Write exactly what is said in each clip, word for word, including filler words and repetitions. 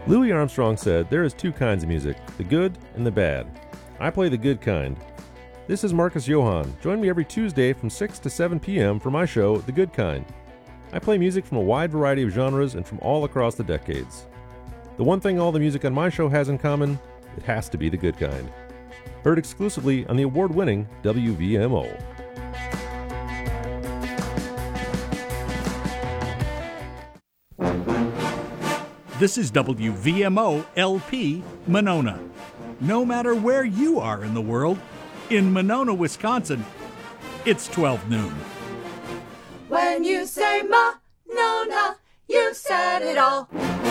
Louis Armstrong said there is two kinds of music, the good and the bad. I play the good kind. This is Marcus Johann. Join me every Tuesday from six to seven p.m. for my show, The Good Kind. I play music from a wide variety of genres and from all across the decades. The one thing all the music on my show has in common, it has to be the good kind. Heard exclusively on the award-winning W V M O. This is W V M O L P Monona. No matter where you are in the world, in Monona, Wisconsin, it's twelve noon. When you say Monona, you've said it all.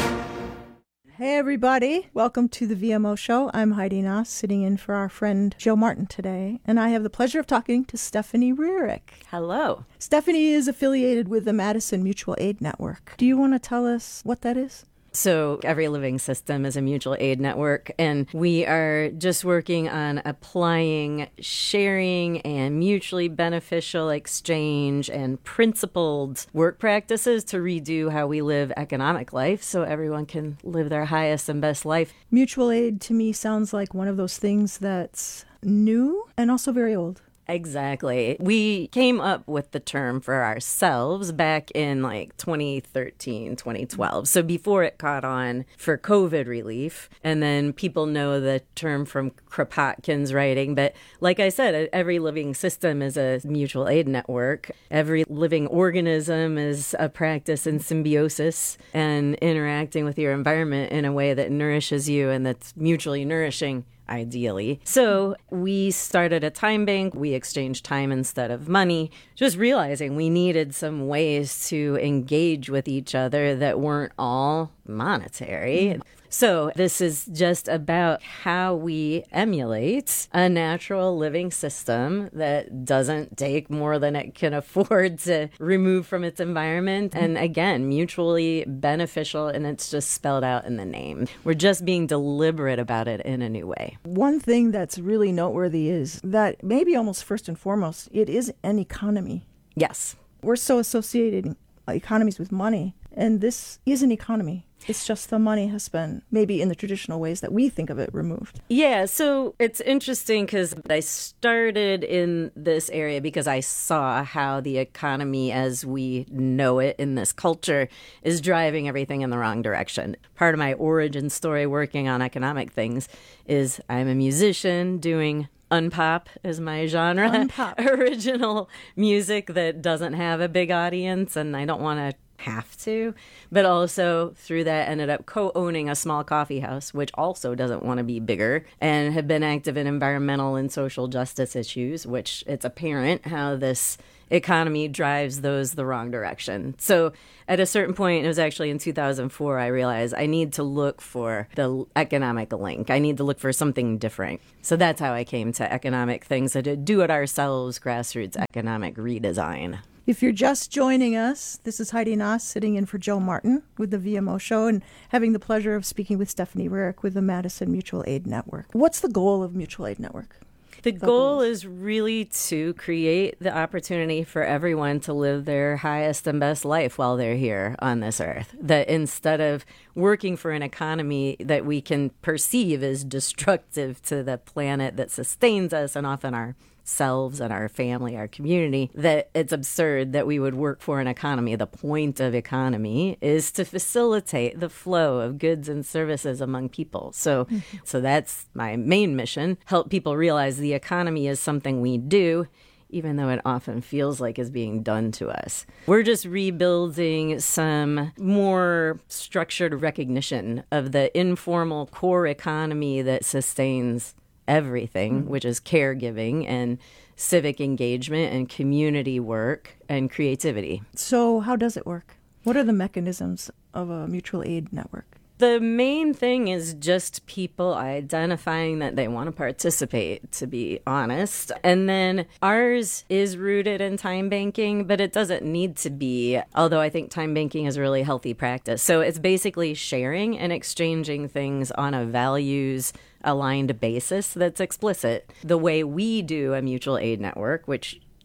Hey everybody, welcome to the V M O show. I'm Heidi Noss, sitting in for our friend Joe Martin today, and I have the pleasure of talking to Stephanie Rearick. Hello. Stephanie is affiliated with the Madison Mutual Aid Network. Do you want to tell us what that is? So Every Living System is a mutual aid network, and we are just working on applying sharing and mutually beneficial exchange and principled work practices to redo how we live economic life so everyone can live their highest and best life. Mutual aid to me sounds like one of those things that's new and also very old. Exactly. We came up with the term for ourselves back in like twenty thirteen, twenty twelve. So before it caught on for COVID relief. And then people know the term from Kropotkin's writing. But like I said, every living system is a mutual aid network. Every living organism is a practice in symbiosis and interacting with your environment in a way that nourishes you and that's mutually nourishing. Ideally. So we started a time bank. We exchanged time instead of money, just realizing we needed some ways to engage with each other that weren't all monetary. Mm. So this is just about how we emulate a natural living system that doesn't take more than it can afford to remove from its environment. And again, mutually beneficial, and it's just spelled out in the name. We're just being deliberate about it in a new way. One thing that's really noteworthy is that maybe almost first and foremost, it is an economy. Yes. We're so associated economies with money, and this is an economy. It's just the money has been, maybe in the traditional ways that we think of it, removed. Yeah, so it's interesting because I started in this area because I saw how the economy as we know it in this culture is driving everything in the wrong direction. Part of my origin story working on economic things is I'm a musician doing unpop is my genre. Unpop. Original music that doesn't have a big audience, and I don't want to have to, but also through that ended up co-owning a small coffee house, which also doesn't want to be bigger, and have been active in environmental and social justice issues, which it's apparent how this economy drives those the wrong direction. So at a certain point, it was actually in two thousand four, I realized I need to look for the economic link. I need to look for something different. So that's how I came to economic things, a do-it-ourselves grassroots economic redesign. If you're just joining us, this is Heidi Noss sitting in for Joe Martin with the V M O show and having the pleasure of speaking with Stephanie Rearick with the Madison Mutual Aid Network. What's the goal of Mutual Aid Network? The goal is really to create the opportunity for everyone to live their highest and best life while they're here on this earth. That instead of working for an economy that we can perceive as destructive to the planet that sustains us and often our selves and our family, our community, that it's absurd that we would work for an economy. The point of economy is to facilitate the flow of goods and services among people. So, mm-hmm. so that's my main mission, help people realize the economy is something we do, even though it often feels like is being done to us. We're just rebuilding some more structured recognition of the informal core economy that sustains everything, which is caregiving and civic engagement and community work and creativity. So how does it work? What are the mechanisms of a mutual aid network? The main thing is just people identifying that they want to participate, to be honest. And then ours is rooted in time banking, but it doesn't need to be, although I think time banking is a really healthy practice. So it's basically sharing and exchanging things on a values aligned basis that's explicit. The way we do a mutual aid network, which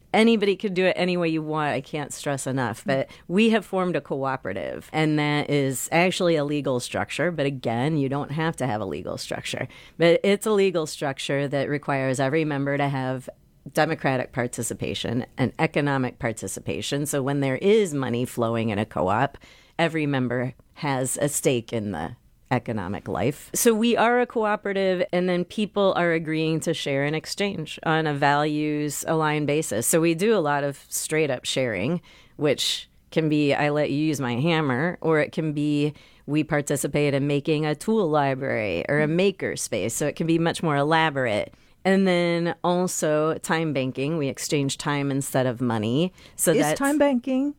Anybody could do it any way you want. I can't stress enough. But we have formed a cooperative, and that is actually a legal structure. But again, you don't have to have a legal structure. But it's a legal structure that requires every member to have democratic participation and economic participation. So when there is money flowing in a co-op, every member has a stake in the economic life. So we are a cooperative, and then people are agreeing to share and exchange on a values aligned basis. So we do a lot of straight up sharing, which can be I let you use my hammer, or it can be we participate in making a tool library or a maker space. So it can be much more elaborate. And then also time banking. We exchange time instead of money. So Is that's time banking,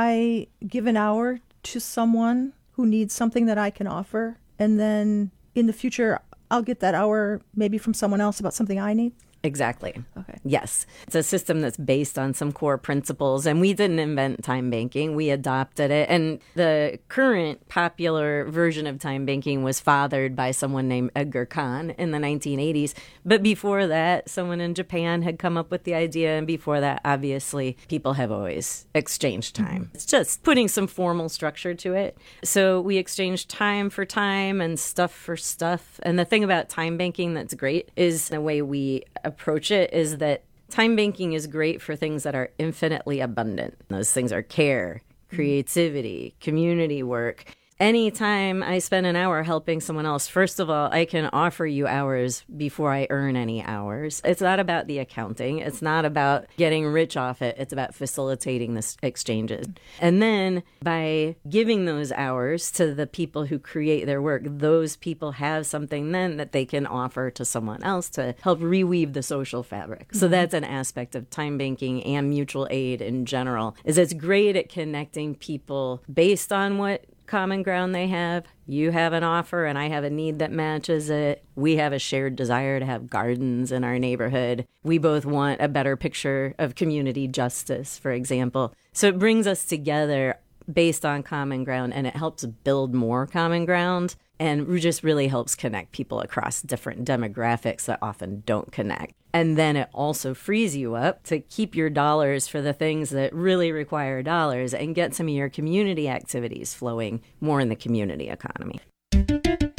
I give an hour to someone who needs something that I can offer, and then in the future, I'll get that hour maybe from someone else about something I need? Exactly. Okay. Yes. It's a system that's based on some core principles, and we didn't invent time banking. We adopted it. And the current popular version of time banking was fathered by someone named Edgar Kahn in the nineteen eighties. But before that, someone in Japan had come up with the idea. And before that, obviously, people have always exchanged time. Mm-hmm. It's just putting some formal structure to it. So we exchange time for time and stuff for stuff. And the thing about time banking that's great is the way we approach it is that time banking is great for things that are infinitely abundant. Those things are care, creativity, community work. Anytime I spend an hour helping someone else, first of all, I can offer you hours before I earn any hours. It's not about the accounting. It's not about getting rich off it. It's about facilitating this exchanges. And then by giving those hours to the people who create their work, those people have something then that they can offer to someone else to help reweave the social fabric. So that's an aspect of time banking and mutual aid in general, is it's great at connecting people based on what common ground they have. You have an offer and I have a need that matches it. We have a shared desire to have gardens in our neighborhood. We both want a better picture of community justice, for example. So it brings us together based on common ground, and it helps build more common ground, and just really helps connect people across different demographics that often don't connect. And then it also frees you up to keep your dollars for the things that really require dollars and get some of your community activities flowing more in the community economy.